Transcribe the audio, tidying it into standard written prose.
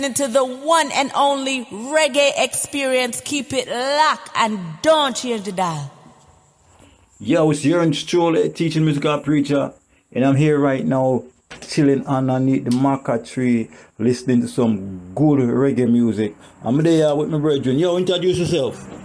Into the one and only reggae experience. Keep it locked and don't change the dial. Yo, it's Jurgen Stroll, teaching musical preacher, and I'm here right now chilling underneath the maca tree, listening to some good reggae music. I'm there with my brethren. Yo, introduce yourself.